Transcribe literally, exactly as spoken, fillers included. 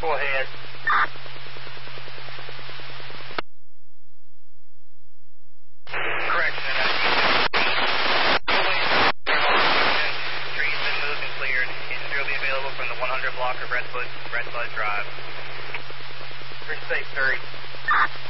Go ahead. Correction. Tree's been moved and cleared. Engine will be available from the one hundred block of Red Bud, Red Bud Drive. We're safe, thirty.